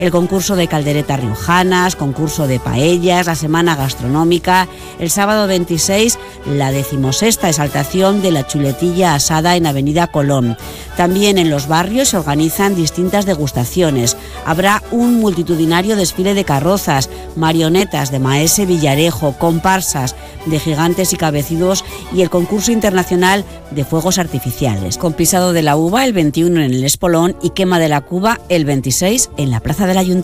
el concurso de calderetas riojanas, concurso de paellas, la semana gastronómica. El sábado 26, la 16ª exaltación de la chuletilla asada en Avenida Colón. También en los barrios se organizan distintas degustaciones. Habrá un multitudinario desfile de carrozas, marionetas de Maese Villarejo, comparsas de gigantes y cabecidos y el concurso internacional de fuegos artificiales. Con pisado de la uva el 21 en el Espolón y quema de la cuba el 26 en la plaza del Ayuntamiento.